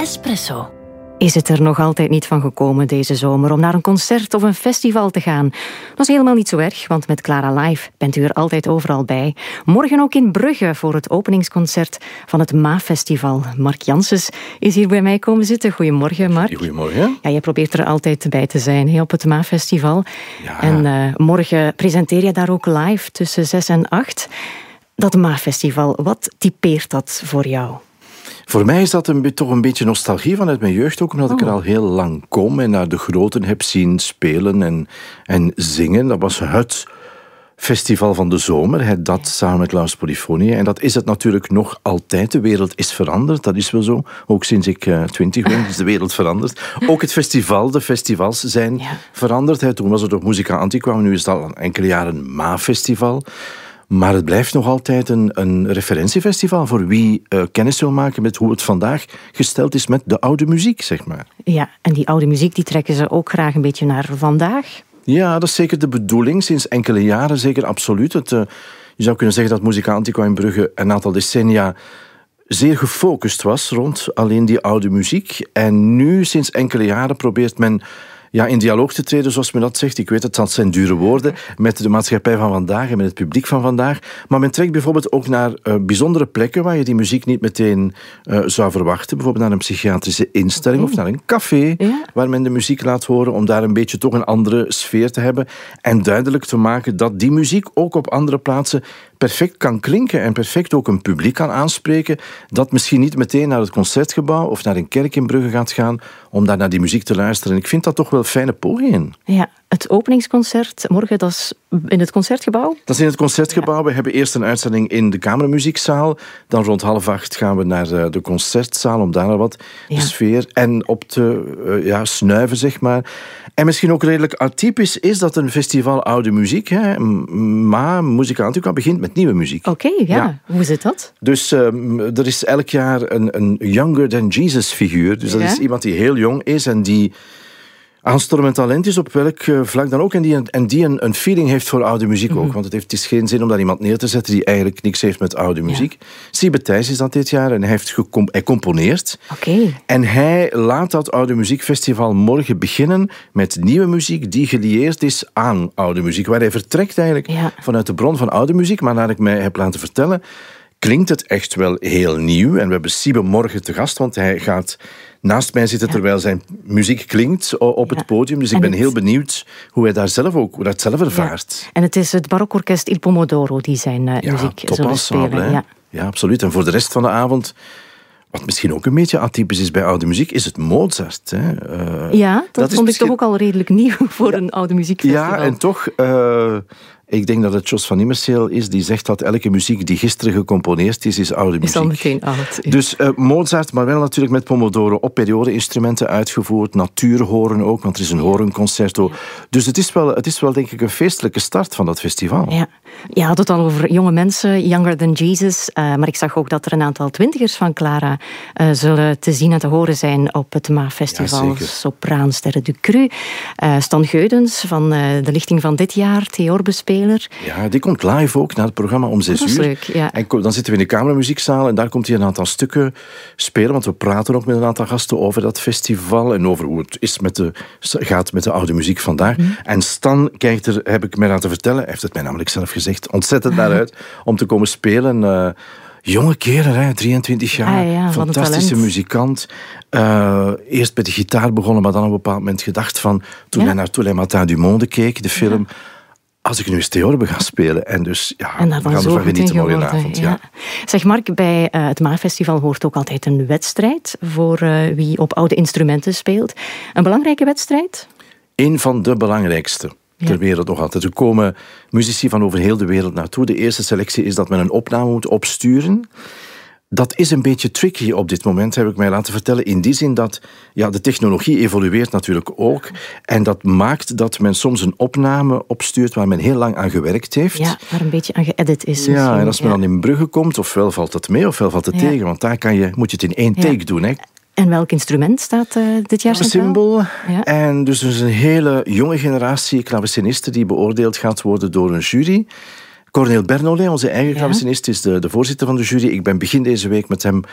espresso. Is het er nog altijd niet van gekomen deze zomer om naar een concert of een festival te gaan? Dat is helemaal niet zo erg, want met Clara Live bent u er altijd overal bij. Morgen ook in Brugge voor het openingsconcert van het MAA-festival. Mark Janssens is hier bij mij komen zitten. Goedemorgen, Mark. Goedemorgen. Ja, jij probeert er altijd bij te zijn op het MAA-festival. Ja. En morgen presenteer je daar ook live tussen 6 en 8. Dat MAA-festival, wat typeert dat voor jou? Voor mij is dat toch een beetje nostalgie vanuit mijn jeugd, ook omdat ik er al heel lang kom en naar de groten heb zien spelen en zingen. Dat was het festival van de zomer, dat samen met Laus Polyfonie. En dat is het natuurlijk nog altijd. De wereld is veranderd, dat is wel zo. Ook sinds ik 20 ben is de wereld veranderd. Ook het festival, de festivals zijn veranderd. Toen was het nog Musica Antiqua, nu is het al enkele jaren een MAA-festival. Maar het blijft nog altijd een referentiefestival voor wie kennis wil maken met hoe het vandaag gesteld is met de oude muziek, zeg maar. Ja, en die oude muziek die trekken ze ook graag een beetje naar vandaag. Ja, dat is zeker de bedoeling, sinds enkele jaren zeker, absoluut. Je zou kunnen zeggen dat Musica Antiqua in Brugge een aantal decennia zeer gefocust was rond alleen die oude muziek. En nu, sinds enkele jaren, probeert men in dialoog te treden, zoals men dat zegt. Ik weet het, dat zijn dure woorden, met de maatschappij van vandaag en met het publiek van vandaag. Maar men trekt bijvoorbeeld ook naar bijzondere plekken waar je die muziek niet meteen zou verwachten. Bijvoorbeeld naar een psychiatrische instelling of naar een café, waar men de muziek laat horen, om daar een beetje toch een andere sfeer te hebben. En duidelijk te maken dat die muziek ook op andere plaatsen perfect kan klinken en perfect ook een publiek kan aanspreken, dat misschien niet meteen naar het Concertgebouw of naar een kerk in Brugge gaat gaan om daar naar die muziek te luisteren. En ik vind dat toch wel fijne pogingen. Ja, het openingsconcert morgen, dat is in het Concertgebouw? Dat is in het Concertgebouw. Ja. We hebben eerst een uitzending in de Kamermuziekzaal. Dan rond 7:30 gaan we naar de Concertzaal om daar wat de sfeer en op te snuiven, zeg maar. En misschien ook redelijk atypisch is dat een festival oude muziek. Maar Musica Antiqua begint met nieuwe muziek. Oké, ja. Hoe zit dat? Dus er is elk jaar een Younger Than Jesus figuur. Dus dat is iemand die heel jong is en die aanstormend talent is op welk vlak dan ook. En die een feeling heeft voor oude muziek ook. Want het is geen zin om daar iemand neer te zetten die eigenlijk niks heeft met oude muziek. Siebe Thijs is dat dit jaar en hij componeert. En hij laat dat oude muziekfestival morgen beginnen met nieuwe muziek die gelieerd is aan oude muziek. Waar hij vertrekt eigenlijk vanuit de bron van oude muziek. Maar naar ik mij heb laten vertellen, klinkt het echt wel heel nieuw. En we hebben Siebe morgen te gast, want hij gaat naast mij zitten terwijl zijn muziek klinkt op het podium. Dus ik ben heel benieuwd hoe hij daar zelf ook dat zelf ervaart. Ja. En het is het barokorkest Il Pomodoro die zijn muziek zullen spelen. Ja, absoluut. En voor de rest van de avond, wat misschien ook een beetje atypisch is bij oude muziek, is het Mozart. Hè. Dat vond ik toch ook al redelijk nieuw voor een oude muziekfestival. Ja, en toch, ik denk dat het Jos van Immerseel is die zegt dat elke muziek die gisteren gecomponeerd is oude muziek. Is al meteen oud. Ja. Dus Mozart, maar wel natuurlijk met Pomodoro op periode-instrumenten uitgevoerd, natuurhoren ook, want er is een horenconcerto. Dus het is wel denk ik een feestelijke start van dat festival. Ja. Je had het al over jonge mensen, Younger Than Jesus, maar ik zag ook dat er een aantal twintigers van Clara zullen te zien en te horen zijn op het MAA-festival. Ja, sopraan Sterre du Cru, Stan Geudens van de lichting van dit jaar, theorbespeler. Ja, die komt live ook naar het programma om 6 uur. Dat is leuk, ja. En dan zitten we in de Kamermuziekzaal en daar komt hij een aantal stukken spelen, want we praten ook met een aantal gasten over dat festival en over hoe het is gaat met de oude muziek vandaag. En Stan kijkt er, heb ik mij laten vertellen, hij heeft het mij namelijk zelf gezegd, ontzettend naar uit om te komen spelen. Jonge kerel, 23 jaar, fantastische muzikant. Eerst met de gitaar begonnen, maar dan op een bepaald moment gedacht van, toen hij naar Tous les Matins du Monde keek, de film, als ik nu eens theorbe ga spelen. En dus, we gaan ervan genieten morgenavond. Ja. Zeg Mark, bij het MAA-festival hoort ook altijd een wedstrijd voor wie op oude instrumenten speelt. Een belangrijke wedstrijd? Een van de belangrijkste ter wereld nog altijd. Er komen muzici van over heel de wereld naartoe. De eerste selectie is dat men een opname moet opsturen. Dat is een beetje tricky op dit moment, heb ik mij laten vertellen. In die zin dat de technologie evolueert natuurlijk ook. En dat maakt dat men soms een opname opstuurt waar men heel lang aan gewerkt heeft. Ja, waar een beetje aan geëdit is. Ja, en als men dan in Brugge komt, ofwel valt het mee, ofwel valt het tegen. Want daar moet je het in één take doen. Hè. En welk instrument staat dit jaar centraal? Cymbal. Ja. En dus er is een hele jonge generatie klavecinisten die beoordeeld gaat worden door een jury. Cornel Bernolet, onze eigen klavecinist, is de voorzitter van de jury. Ik ben begin deze week met hem